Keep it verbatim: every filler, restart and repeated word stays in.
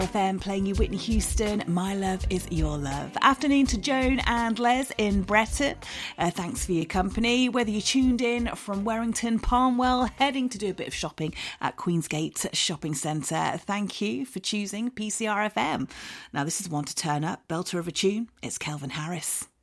F M playing you Whitney Houston, My Love Is Your Love. Afternoon to Joan and Les in Breton. Uh, thanks for your company. Whether you tuned in from Warrington, Palmwell, heading to do a bit of shopping at Queensgate Shopping Centre, thank you for choosing P C R F M. Now this is one to turn up, belter of a tune. It's Calvin Harris.